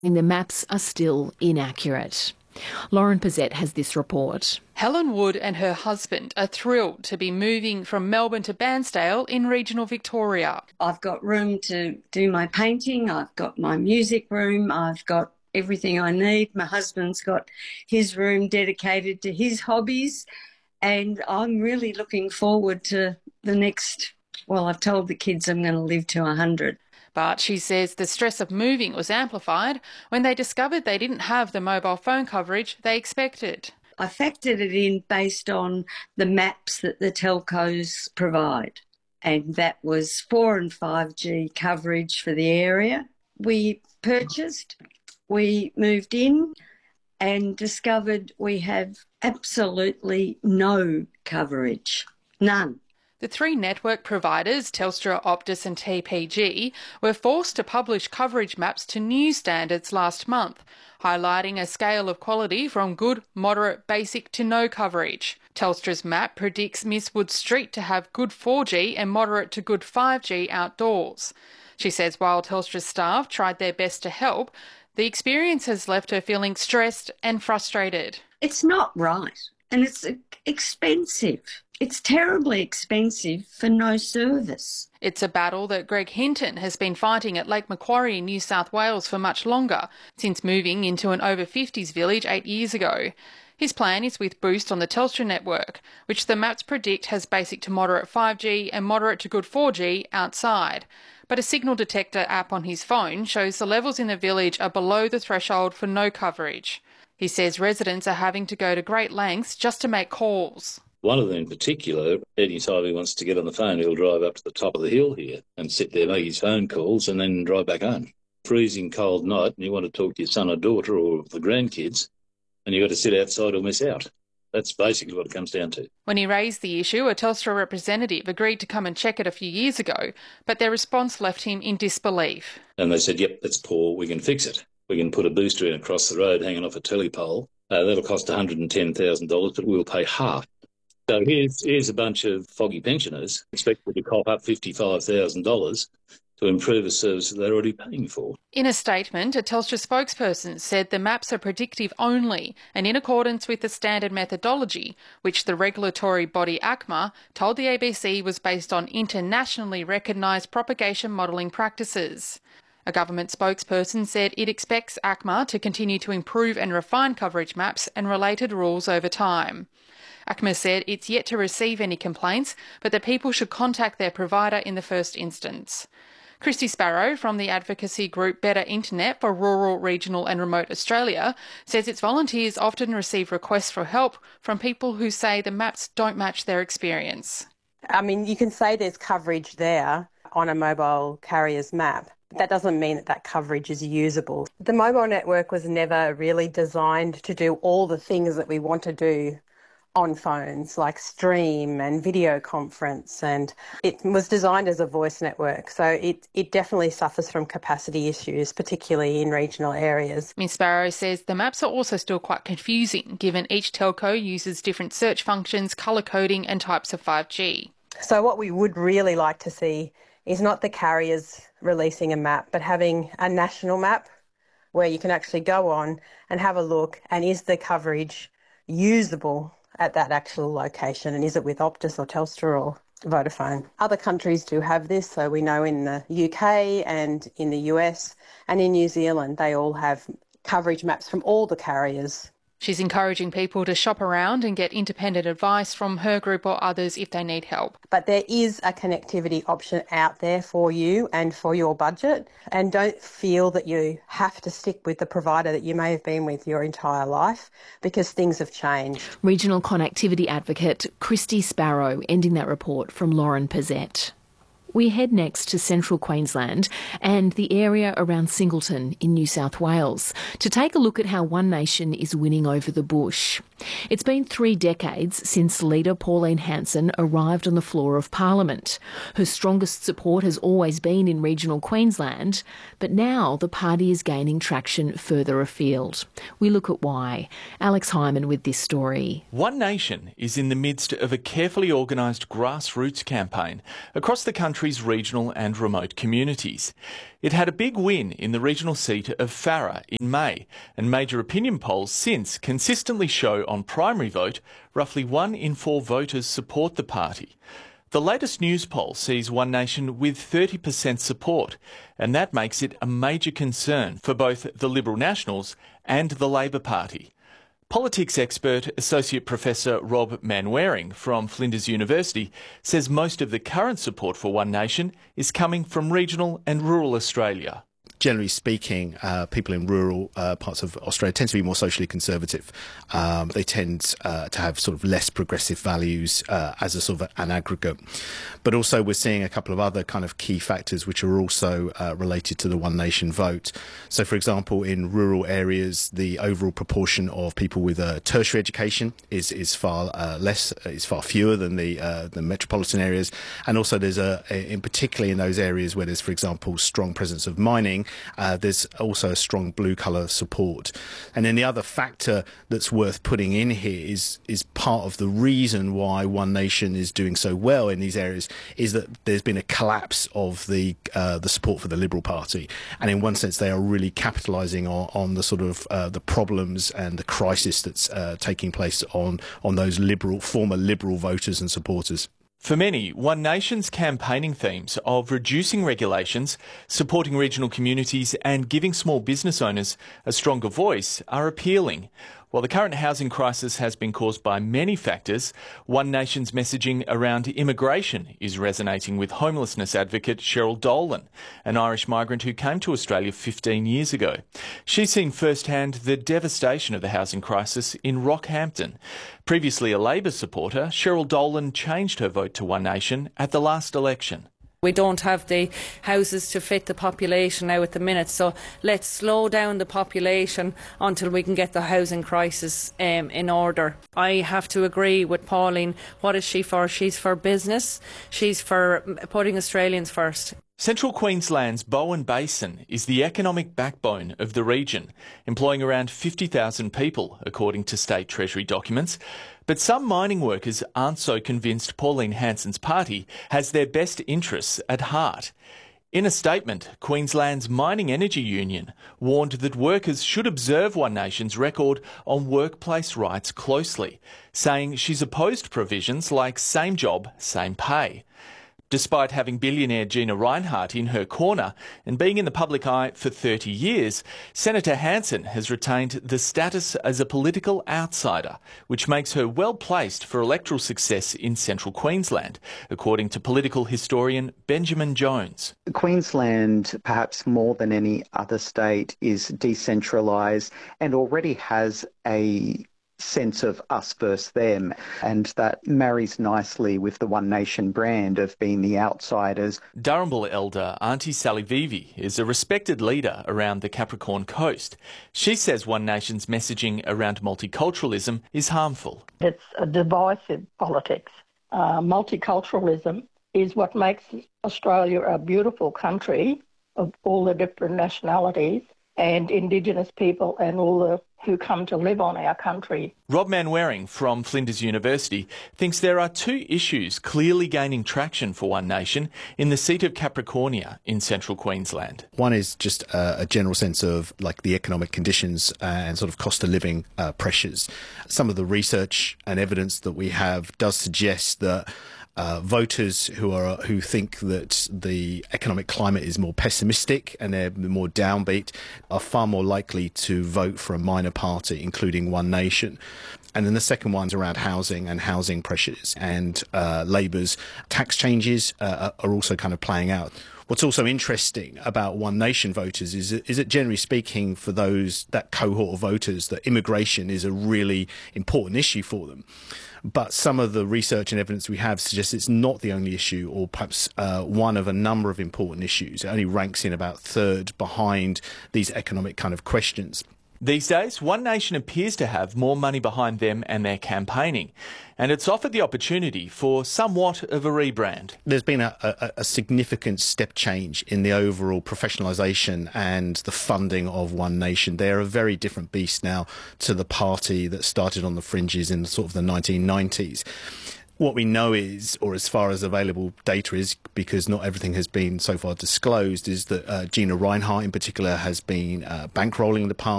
The maps are still inaccurate. Lauren Pizzette has this report. Helen Wood and her husband are thrilled to be moving from Melbourne to Bairnsdale in regional Victoria. I've got room to do my painting, I've got my music room, I've got everything I need. My husband's got his room dedicated to his hobbies, and I'm really looking forward to the next, well, I've told the kids I'm going to live to 100. But she says the stress of moving was amplified when they discovered they didn't have the mobile phone coverage they expected. I factored it in based on the maps that the telcos provide, and that was 4 and 5G coverage for the area. We purchased, we moved in and discovered we have absolutely no coverage, none. The three network providers, Telstra, Optus and TPG, were forced to publish coverage maps to new standards last month, highlighting a scale of quality from good, moderate, basic to no coverage. Telstra's map predicts Miss Wood Street to have good 4G and moderate to good 5G outdoors. She says while Telstra's staff tried their best to help, the experience has left her feeling stressed and frustrated. It's not right, and it's expensive. It's terribly expensive for no service. It's a battle that Greg Hinton has been fighting at Lake Macquarie in New South Wales for much longer, since moving into an over-50s village 8 years ago. His plan is with Boost on the Telstra network, which the maps predict has basic to moderate 5G and moderate to good 4G outside. But a signal detector app on his phone shows the levels in the village are below the threshold for no coverage. He says residents are having to go to great lengths just to make calls. One of them in particular, any time he wants to get on the phone, he'll drive up to the top of the hill here and sit there, make his phone calls and then drive back home. Freezing cold night and you want to talk to your son or daughter or the grandkids and you've got to sit outside or miss out. That's basically what it comes down to. When he raised the issue, a Telstra representative agreed to come and check it a few years ago, but their response left him in disbelief. And they said, yep, that's poor, we can fix it. We can put a booster in across the road hanging off a telepole. That'll cost $110,000, but we'll pay half. So here's a bunch of foggy pensioners expected to cough up $55,000 to improve a service that they're already paying for. In a statement, a Telstra spokesperson said the maps are predictive only and in accordance with the standard methodology, which the regulatory body ACMA told the ABC was based on internationally recognised propagation modelling practices. A government spokesperson said it expects ACMA to continue to improve and refine coverage maps and related rules over time. ACMA said it's yet to receive any complaints, but that people should contact their provider in the first instance. Christy Sparrow from the advocacy group Better Internet for Rural, Regional and Remote Australia says its volunteers often receive requests for help from people who say the maps don't match their experience. I mean, you can say there's coverage there on a mobile carrier's map. That doesn't mean that that coverage is usable. The mobile network was never really designed to do all the things that we want to do on phones, like stream and video conference, and it was designed as a voice network, so it definitely suffers from capacity issues, particularly in regional areas. Ms Sparrow says the maps are also still quite confusing, given each telco uses different search functions, colour coding and types of 5G. So what we would really like to see is not the carriers releasing a map, but having a national map where you can actually go on and have a look, and is the coverage usable at that actual location, and is it with Optus or Telstra or Vodafone? Other countries do have this, so we know in the UK and in the US and in New Zealand they all have coverage maps from all the carriers. She's encouraging people to shop around and get independent advice from her group or others if they need help. But there is a connectivity option out there for you and for your budget, and don't feel that you have to stick with the provider that you may have been with your entire life, because things have changed. Regional connectivity advocate Christy Sparrow ending that report from Lauren Pizzette. We head next to central Queensland and the area around Singleton in New South Wales to take a look at how One Nation is winning over the bush. It's been 3 decades since leader Pauline Hanson arrived on the floor of Parliament. Her strongest support has always been in regional Queensland, but now the party is gaining traction further afield. We look at why. Alex Hyman with this story. One Nation is in the midst of a carefully organised grassroots campaign across the country country's regional and remote communities. It had a big win in the regional seat of Farrer in May, and major opinion polls since consistently show on primary vote roughly 1 in 4 voters support the party. The latest news poll sees One Nation with 30% support, and that makes it a major concern for both the Liberal Nationals and the Labor Party. Politics expert Associate Professor Rob Manwaring from Flinders University says most of the current support for One Nation is coming from regional and rural Australia. Generally speaking, people in rural parts of Australia tend to be more socially conservative. They tend to have sort of less progressive values as a sort of an aggregate. But also we're seeing a couple of other kind of key factors which are also related to the One Nation vote. So, for example, in rural areas, the overall proportion of people with a tertiary education is far less, is far fewer than the metropolitan areas. And also there's in particularly in those areas where there's, for example, strong presence of mining, there's also a strong blue-colour support. And then the other factor that's worth putting in here is part of the reason why One Nation is doing so well in these areas is that there's been a collapse of the support for the Liberal Party. And in one sense, they are really capitalising on the sort of the problems and the crisis that's taking place on those former Liberal voters and supporters. For many, One Nation's campaigning themes of reducing regulations, supporting regional communities and giving small business owners a stronger voice are appealing. While the current housing crisis has been caused by many factors, One Nation's messaging around immigration is resonating with homelessness advocate Cheryl Dolan, an Irish migrant who came to Australia 15 years ago. She's seen firsthand the devastation of the housing crisis in Rockhampton. Previously a Labor supporter, Cheryl Dolan changed her vote to One Nation at the last election. We don't have the houses to fit the population now at the minute, so let's slow down the population until we can get the housing crisis in order. I have to agree with Pauline. What is she for? She's for business. She's for putting Australians first. Central Queensland's Bowen Basin is the economic backbone of the region, employing around 50,000 people, according to State Treasury documents. But some mining workers aren't so convinced Pauline Hanson's party has their best interests at heart. In a statement, Queensland's Mining Energy Union warned that workers should observe One Nation's record on workplace rights closely, saying she's opposed provisions like same job, same pay. Despite having billionaire Gina Rinehart in her corner and being in the public eye for 30 years, Senator Hanson has retained the status as a political outsider, which makes her well placed for electoral success in central Queensland, according to political historian Benjamin Jones. Queensland, perhaps more than any other state, is decentralised and already has a sense of us versus them, and that marries nicely with the One Nation brand of being the outsiders. Durrumbul elder Auntie Sally Vivi is a respected leader around the Capricorn Coast. She says One Nation's messaging around multiculturalism is harmful. It's a divisive politics. Multiculturalism is what makes Australia a beautiful country of all the different nationalities and Indigenous people and all the who come to live on our country. Rob Manwaring from Flinders University thinks there are two issues clearly gaining traction for One Nation in the seat of Capricornia in central Queensland. One is just a general sense of like the economic conditions and sort of cost of living pressures. Some of the research and evidence that we have does suggest that voters who think that the economic climate is more pessimistic and they're more downbeat are far more likely to vote for a minor party, including One Nation. And then the second one's around housing and housing pressures, and Labor's tax changes are also kind of playing out. What's also interesting about One Nation voters is that generally speaking, for that cohort of voters, that immigration is a really important issue for them. But some of the research and evidence we have suggests it's not the only issue, or perhaps one of a number of important issues. It only ranks in about third behind these economic kind of questions. These days, One Nation appears to have more money behind them and their campaigning, and it's offered the opportunity for somewhat of a rebrand. There's been a significant step change in the overall professionalisation and the funding of One Nation. They're a very different beast now to the party that started on the fringes in sort of the 1990s. What we know is, or as far as available data is, because not everything has been so far disclosed, is that Gina Rinehart in particular has been bankrolling the party.